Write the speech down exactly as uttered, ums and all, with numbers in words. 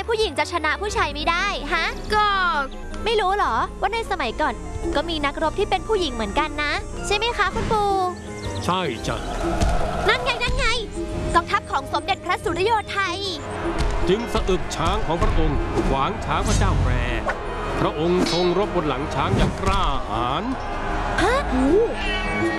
ผู้หญิงจะชนะผู้ชายไม่ได้ฮะก็ไม่รู้เหรอว่าในสมัยก่อนก็มีนักรบที่เป็นผู้หญิงเหมือนกันนะใช่ไหมคะคุณปู่ใช่จ้ะนั่นไงนั่นไงกองทัพของสมเด็จพระสุริโยไทยจึงสะอึกช้างของพระองค์ขวางช้างพระเจ้าแปรพระองค์ทรงรบบนหลังช้างอย่างกล้าหาญฮะ